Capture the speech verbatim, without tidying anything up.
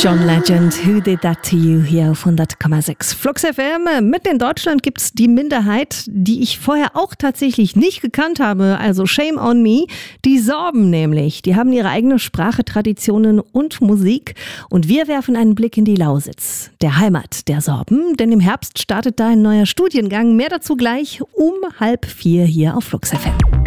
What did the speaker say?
John Legend, Who Did That To You, hier auf hundert Komma sechs Flux F M. Mitten in Deutschland gibt es die Minderheit, die ich vorher auch tatsächlich nicht gekannt habe, also shame on me, die Sorben nämlich. Die haben ihre eigene Sprache, Traditionen und Musik und wir werfen einen Blick in die Lausitz, der Heimat der Sorben, denn im Herbst startet da ein neuer Studiengang. Mehr dazu gleich um halb vier hier auf Flux F M.